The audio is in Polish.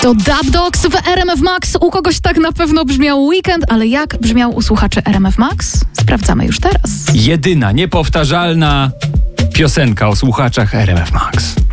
To Dub Dogs w RMF Max. U kogoś tak na pewno brzmiał Weekend, ale jak brzmiał u słuchaczy RMF Max? Sprawdzamy już teraz. Jedyna, niepowtarzalna piosenka o słuchaczach RMF Max.